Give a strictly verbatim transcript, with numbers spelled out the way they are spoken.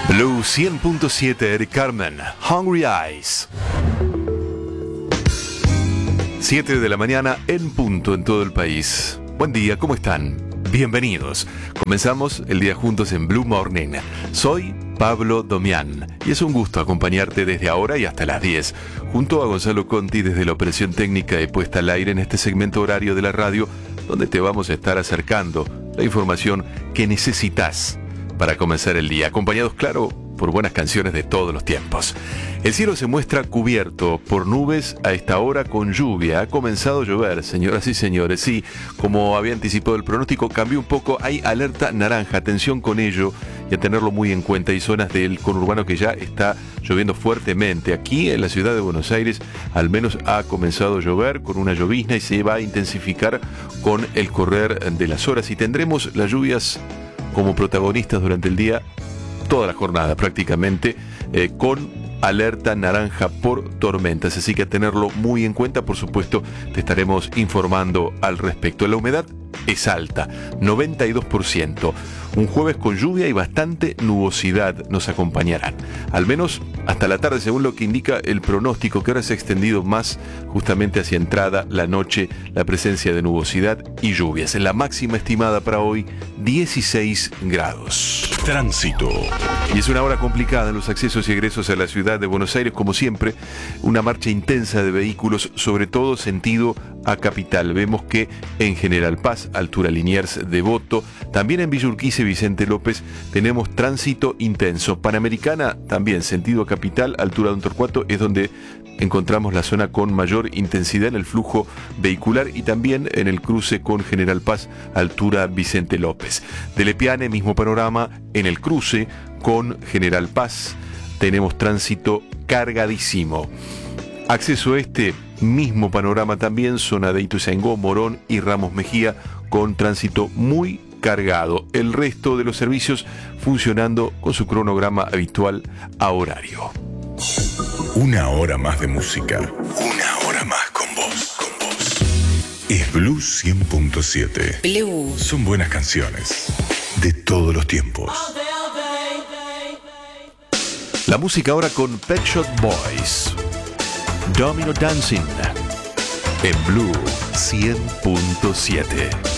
Blue cien punto siete, Eric Carmen, Hungry Eyes. siete de la mañana en punto en todo el país. Buen día, ¿cómo están? Bienvenidos. Comenzamos el día juntos en Blue Morning. Soy Pablo Domián y es un gusto acompañarte desde ahora y hasta las diez, junto a Gonzalo Conti desde la operación técnica de puesta al aire en este segmento horario de la radio, donde te vamos a estar acercando la información que necesitas para comenzar el día, acompañados, claro, por buenas canciones de todos los tiempos. El cielo se muestra cubierto por nubes a esta hora con lluvia. Ha comenzado a llover, señoras y señores. Sí, como había anticipado el pronóstico, cambió un poco. Hay alerta naranja, atención con ello y a tenerlo muy en cuenta. Hay zonas del conurbano que ya está lloviendo fuertemente. Aquí en la ciudad de Buenos Aires al menos ha comenzado a llover con una llovizna y se va a intensificar con el correr de las horas. Y tendremos las lluvias como protagonistas durante el día, toda la jornada prácticamente, eh, con alerta naranja por tormentas, así que a tenerlo muy en cuenta. Por supuesto, te estaremos informando al respecto. La humedad es alta, noventa y dos por ciento. Un jueves con lluvia y bastante nubosidad nos acompañarán, al menos hasta la tarde, según lo que indica el pronóstico, que ahora se ha extendido más justamente hacia entrada la noche, la presencia de nubosidad y lluvias. En la máxima estimada para hoy, dieciséis grados. Tránsito. Y es una hora complicada en los accesos y egresos a la ciudad de Buenos Aires, como siempre, una marcha intensa de vehículos, sobre todo sentido a Capital. Vemos que en General Paz, altura Liniers, Devoto, también en Villa Urquiza y Vicente López tenemos tránsito intenso. Panamericana también, sentido a Capital, altura Don Torcuato, es donde encontramos la zona con mayor intensidad en el flujo vehicular y también en el cruce con General Paz, altura Vicente López. De Lepiane, mismo panorama, en el cruce con General Paz tenemos tránsito cargadísimo. Acceso este, mismo panorama también, zona de Ituzaingó, Morón y Ramos Mejía, con tránsito muy cargado. El resto de los servicios funcionando con su cronograma habitual a horario. Una hora más de música. Una hora más con vos. Con vos. Es Blue cien punto siete. Blue. Son buenas canciones de todos los tiempos. La música ahora con Pet Shop Boys. Domino Dancing. En Blue cien punto siete.